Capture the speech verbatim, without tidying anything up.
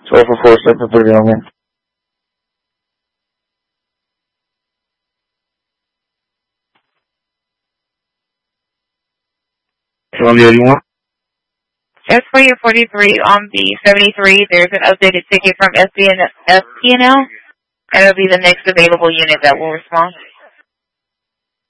twelve for four, seven for thirty on me. Columbia eighty-one. As for your forty-three on the seventy-three, there's an updated ticket from S P N L, and it'll be the next available unit that will respond.